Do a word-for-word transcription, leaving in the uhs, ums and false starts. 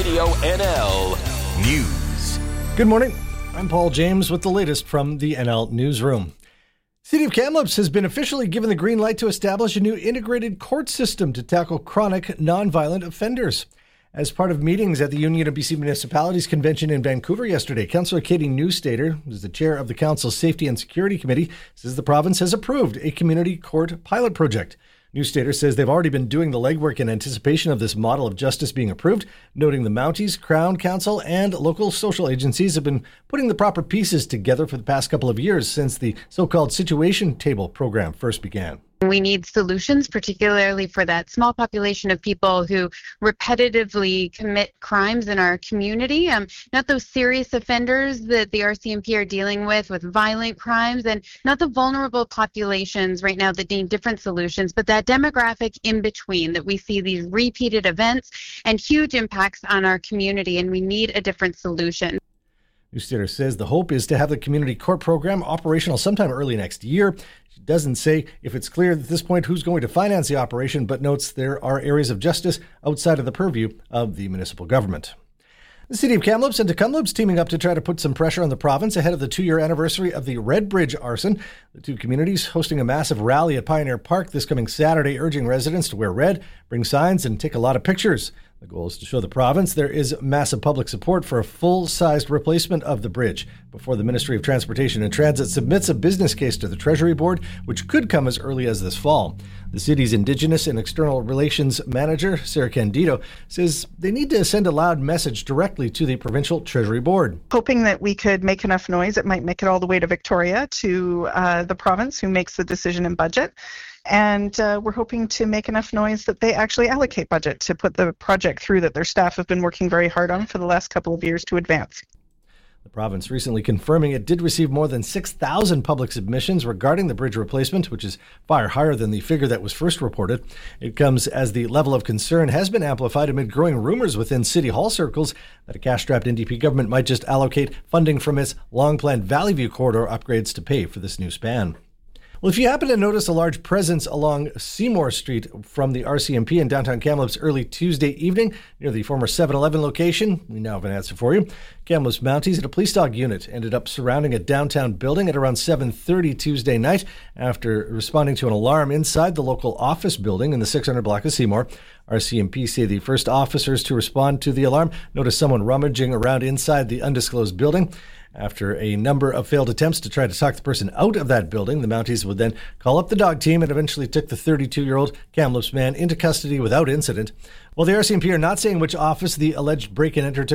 Radio N L News. Good morning. I'm Paul James with the latest from the N L Newsroom. City of Kamloops has been officially given the green light to establish a new integrated court system to tackle chronic nonviolent offenders. As part of meetings at the Union of B C Municipalities Convention in Vancouver yesterday, Councillor Katie Newstater, who's the chair of the Council's Safety and Security Committee, says the province has approved a community court pilot project. Newstater says they've already been doing the legwork in anticipation of this model of justice being approved, noting the Mounties, Crown Council, and local social agencies have been putting the proper pieces together for the past couple of years since the so-called Situation Table program first began. We need solutions, particularly for that small population of people who repetitively commit crimes in our community. Um, not those serious offenders that the R C M P are dealing with, with violent crimes, and not the vulnerable populations right now that need different solutions, but that demographic in between, that we see these repeated events and huge impacts on our community, and we need a different solution. Newstater says the hope is to have the community court program operational sometime early next year. She doesn't say if it's clear at this point who's going to finance the operation, but notes there are areas of justice outside of the purview of the municipal government. The City of Kamloops and Tk'emlúps teaming up to try to put some pressure on the province ahead of the two-year anniversary of the Red Bridge arson. The two communities hosting a massive rally at Pioneer Park this coming Saturday, urging residents to wear red, bring signs, and take a lot of pictures. The goal is to show the province there is massive public support for a full-sized replacement of the bridge before the Ministry of Transportation and Transit submits a business case to the Treasury Board, which could come as early as this fall. The city's Indigenous and External Relations Manager, Sarah Candido, says they need to send a loud message directly to the Provincial Treasury Board. Hoping that we could make enough noise, it might make it all the way to Victoria, to uh, the province, who makes the decision in budget. And uh, we're hoping to make enough noise that they actually allocate budget to put the project through that their staff have been working very hard on for the last couple of years to advance. The province recently confirming it did receive more than six thousand public submissions regarding the bridge replacement, which is far higher than the figure that was first reported. It comes as the level of concern has been amplified amid growing rumors within City Hall circles that a cash-strapped N D P government might just allocate funding from its long-planned Valley View corridor upgrades to pay for this new span. Well, if you happen to notice a large presence along Seymour Street from the R C M P in downtown Kamloops early Tuesday evening near the former seven eleven location, we now have an answer for you. Kamloops Mounties at a police dog unit ended up surrounding a downtown building at around seven thirty Tuesday night after responding to an alarm inside the local office building in the six hundred block of Seymour. R C M P say the first officers to respond to the alarm noticed someone rummaging around inside the undisclosed building. After a number of failed attempts to try to talk the person out of that building, the Mounties would then call up the dog team and eventually took the thirty-two-year-old Kamloops man into custody without incident. While the R C M P are not saying which office the alleged break-and-enter took